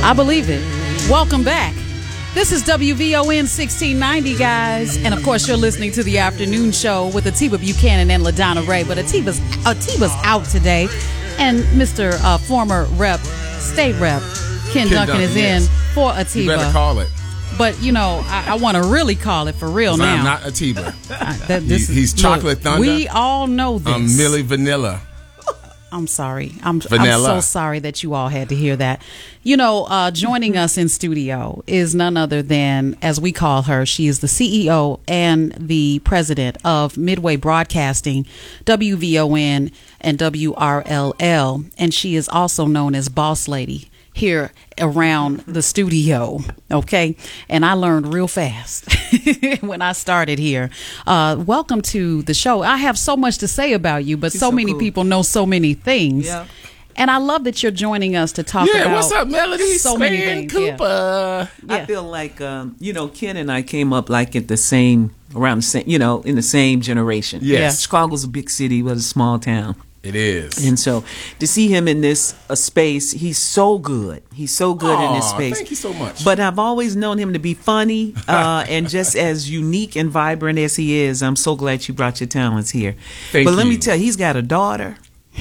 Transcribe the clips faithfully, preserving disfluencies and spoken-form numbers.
I believe it. Welcome back. This is W V O N sixteen ninety, guys. And, of course, you're listening to the afternoon show with Atiba Buchanan and LaDonna Ray. But Atiba's, Atiba's out today. And Mister Uh, former rep, state rep, Ken, Ken Duncan, Duncan is yes. in for Atiba. You better call it. But, you know, I, I want to really call it for real now. I'm not Atiba. Uh, that, this he, he's Chocolate look, Thunder. We all know this. I'm Milli Vanilla. I'm sorry. I'm, I'm so sorry that you all had to hear that. You know, uh, joining us in studio is none other than, as we call her, she is the C E O and the president of Midway Broadcasting, W V O N and W R L L. And she is also known as Boss Lady here around the studio, okay? And I learned real fast when I started here. Uh, welcome to the show. I have so much to say about you, but so, so many cool. people know so many things. Yeah. And I love that you're joining us to talk yeah, about what's up, Melody? so Span many things. Cooper. Yeah. I feel like, um, you know, Ken and I came up like at the same, around the same, you know, in the same generation. Yes. Yeah. Chicago's a big city, but a small town. It is. And so to see him in this uh, space, he's so good. He's so good Aww, in this space. Thank you so much. But I've always known him to be funny uh, and just as unique and vibrant as he is. I'm so glad you brought your talents here. Thank but you. let me tell you, he's got a daughter.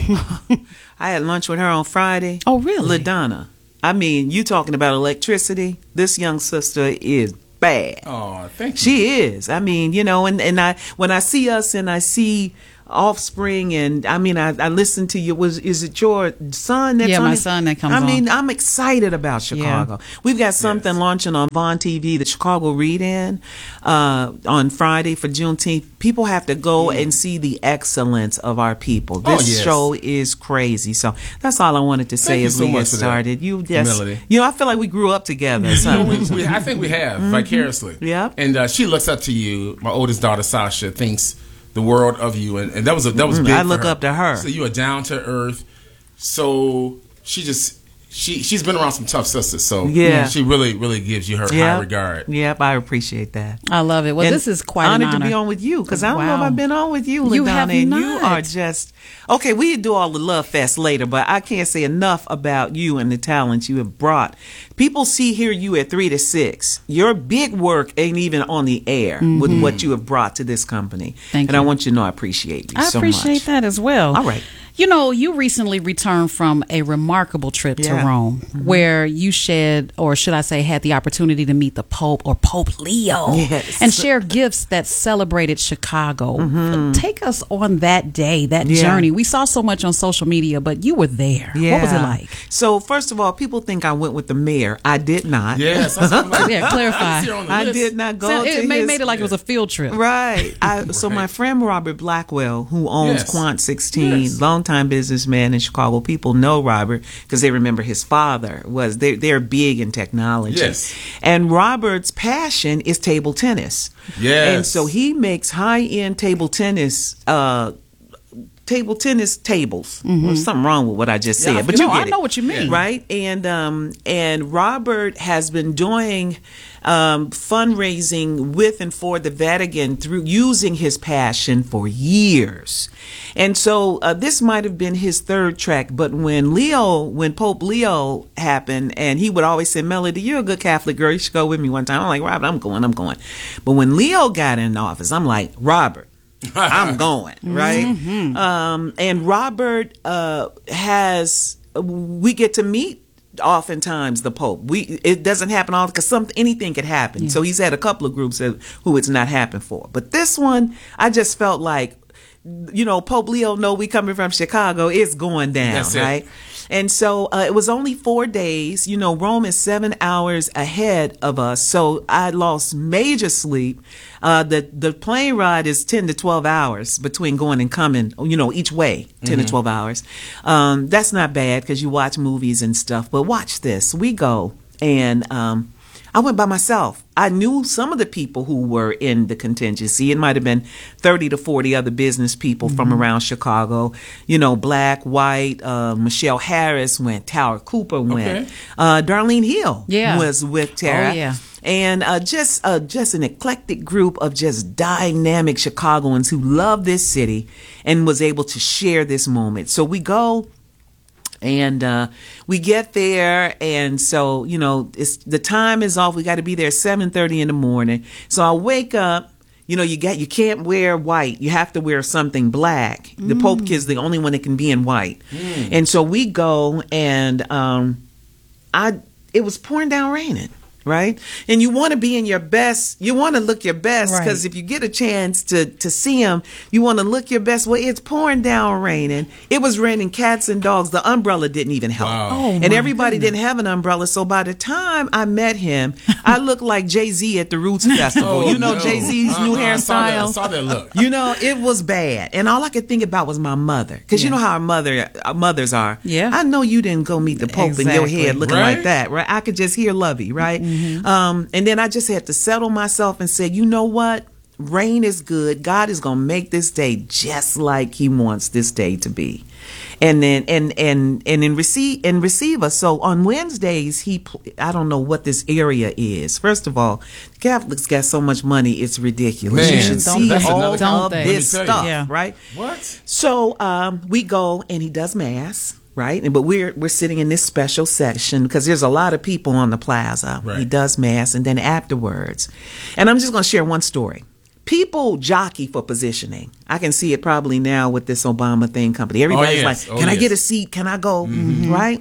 I had lunch with her on Friday. Oh, really? LaDonna. I mean, you talking about electricity. This young sister is bad. Oh, thank you. She is. I mean, you know, and, and I when I see us and I see Offspring, and I mean, I, I listened to you. Was is it your son? That's yeah, on my it? son that comes I on. mean, I'm excited about Chicago. Yeah. We've got something yes. launching on Vaughn T V, the Chicago Read-In, uh, on Friday for Juneteenth. People have to go mm. and see the excellence of our people. This oh, yes. show is crazy. So that's all I wanted to say Thank as you so we much get started. For that. You just, Melody. you know, I feel like we grew up together. So we, we, I think we have mm-hmm. vicariously. Yeah, and uh, she looks up to you. My oldest daughter, Sasha, thinks the world of you, and, and that was a, that was big. I for look her. up to her. So you are down to earth. So she just she she's been around some tough sisters. So yeah, she really really gives you her yep. high regard. Yep, I appreciate that. I love it. Well, and this is quite honored an honor to be on with you because I don't wow. know if I've been on with you, You LaDonna, have and not. you are just okay. We do all the love fest later, but I can't say enough about you and the talent you have brought. People see hear you at three to six. Your big work ain't even on the air mm-hmm. with what you have brought to this company. Thank and you. I want you to know I appreciate you I so appreciate much. that as well. All right. You know, you recently returned from a remarkable trip yeah. to Rome, mm-hmm. where you shed, or should I say, had the opportunity to meet the Pope, or Pope Leo, yes. and share gifts that celebrated Chicago. Mm-hmm. Take us on that day, that yeah. journey. We saw so much on social media, but you were there. Yeah. What was it like? So, first of all, people think I went with the mayor. I did not. Yes. That's like, yeah, clarify. I list. did not go so to it made, his, made it like it was a field trip. Right. I, right. So my friend Robert Blackwell, who owns yes. Quant sixteen, yes. longtime businessman in Chicago. People know Robert because they remember his father was they they're big in technology. Yes. And Robert's passion is table tennis. Yes. And so he makes high end table tennis uh table tennis tables. Mm-hmm. There's something wrong with what I just said, yeah, but no, you get I know it, what you mean, right? And um, and Robert has been doing um, fundraising with and for the Vatican through using his passion for years, and so uh, this might have been his third track. But when Leo, when Pope Leo happened, and he would always say, "Melody, you're a good Catholic girl. You should go with me one time." I'm like, "Robert, I'm going, I'm going." But when Leo got in office, I'm like, "Robert, I'm going," right? Mm-hmm. Um, and Robert uh, has, we get to meet oftentimes the Pope. We it doesn't happen all because some anything could happen. Yeah. So he's had a couple of groups that, who it's not happened for. But this one, I just felt like, you know, Pope Leo know we coming from Chicago. It's going down, That's right? It. And so uh, it was only four days. You know, Rome is seven hours ahead of us. So I lost major sleep. Uh, the the plane ride is ten to twelve hours between going and coming, you know, each way, ten mm-hmm. to twelve hours. Um, that's not bad because you watch movies and stuff. But watch this. We go and um, I went by myself. I knew some of the people who were in the contingency. It might have been thirty to forty other business people mm-hmm. from around Chicago. You know, black, white, uh, Michelle Harris went, Tara Cooper went, okay. uh, Darlene Hill yeah. was with Tara. Oh, yeah. And uh, just uh, just an eclectic group of just dynamic Chicagoans who love this city and was able to share this moment. So we go And uh, we get there, and so, you know, it's, the time is off. We got to be there at seven thirty in the morning. So I wake up. You know, you got you can't wear white. You have to wear something black. The Mm. Pope is the only one that can be in white. Mm. And so we go, and um, I it was pouring down raining. Right? And you want to be in your best. You want to look your best, because Right. if you get a chance to, to see him, you want to look your best. Well, it's pouring down raining. It was raining cats and dogs. The umbrella didn't even help. Wow. Oh, and my everybody goodness. didn't have an umbrella. So by the time I met him, I looked like Jay-Z at the Roots Festival. Oh, you know no. Jay-Z's Uh-uh, new I saw that, I hairstyle? saw that look. You know, it was bad. And all I could think about was my mother. Because you Yeah. know how our mother, our mothers are. Yeah. I know you didn't go meet the Pope in your Exactly. head looking Right? like that, right? I could just hear Lovey, right? Mm-hmm. Um, and then I just had to settle myself and say, you know what? Rain is good. God is going to make this day just like he wants this day to be. And then, and, and, and in receive, and receive us. So on Wednesdays, he, pl- I don't know what this area is. First of all, Catholics got so much money, it's ridiculous. Man, you should don't see they? all Don't of they? this Let me tell you. stuff, Yeah. right? What? So um, we go, and he does mass, right? And but we're we're sitting in this special section because there's a lot of people on the plaza. Right. He does mass, and then afterwards, and I'm just going to share one story. People jockey for positioning. I can see it probably now with this Obama thing company. Everybody's yes. like, Oh, "Can I yes. get a seat? Can I go?" Right?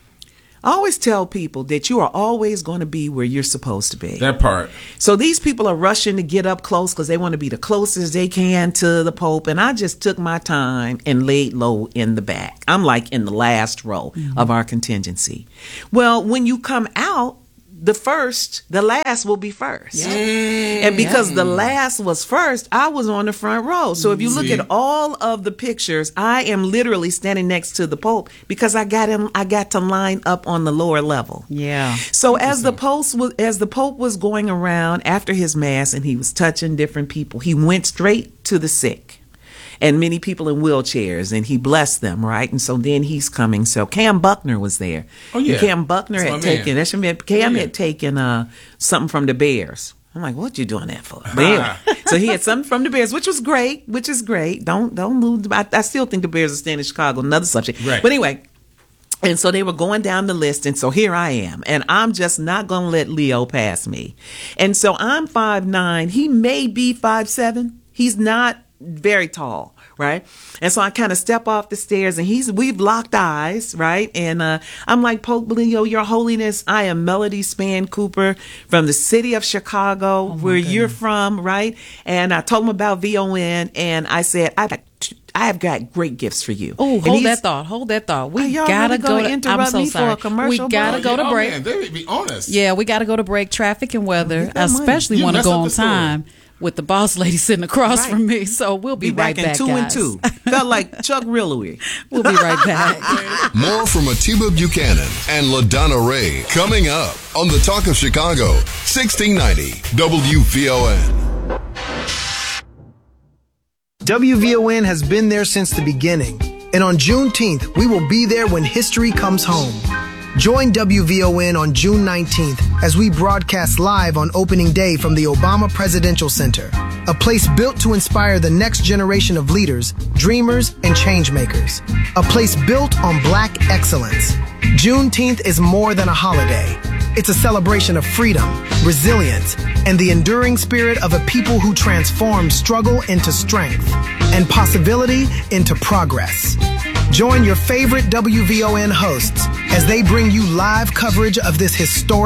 I always tell people that you are always going to be where you're supposed to be. That part. So these people are rushing to get up close because they want to be the closest they can to the Pope. And I just took my time and laid low in the back. I'm like in the last row Mm-hmm. of our contingency. Well, when you come out, the first, the last will be first. And because the last was first, I was on the front row. So if you look See? at all of the pictures, I am literally standing next to the Pope because I got him, I got to line up on the lower level. Yeah. So as the post was, as the Pope was going around after his mass and he was touching different people, he went straight to the sick and many people in wheelchairs, and he blessed them, right? And so then he's coming. So Cam Buckner was there. Oh, yeah. And Cam Buckner That's had my taken man. that's your man. Cam Yeah. had taken uh, something from the Bears. I'm like, what you doing that for? But anyway, so he had something from the Bears, which was great, which is great. Don't don't lose. I, I still think the Bears are staying in Chicago. Another subject, Right. But anyway. And so they were going down the list, and so here I am, and I'm just not going to let Leo pass me. And so I'm five nine. He may be five seven. He's not very tall, right? And so I kind of step off the stairs, and he's we've locked eyes, right? And uh, I'm like, Pope Leo, Your Holiness, I am Melody Span Cooper from the city of Chicago, where you're from, right? And I told him about V O N, and I said, I got two I have got great gifts for you. Oh, And hold he's- that thought. Hold that thought. We Are y'all gotta really go gonna to. I'm interrupt so me for a sorry. commercial We gotta break? go to Oh, break. man, they be honest. Yeah, we got to go to break. Traffic and weather. Get that money. Especially You want to messed go up on the story. time with the boss lady sitting across Right. from me. So we'll be, Be right back back, in two guys. and two. Felt like Chuck Rilloway. We'll be right back. More from Atiba Buchanan and LaDonna Ray coming up on the Talk of Chicago, sixteen ninety W V O N. W V O N has been there since the beginning. And on Juneteenth, we will be there when history comes home. Join W V O N on June nineteenth as we broadcast live on opening day from the Obama Presidential Center, a place built to inspire the next generation of leaders, dreamers, and changemakers. A place built on Black excellence. Juneteenth is more than a holiday. It's a celebration of freedom, resilience, and the enduring spirit of a people who transform struggle into strength and possibility into progress. Join your favorite W V O N hosts as they bring you live coverage of this historic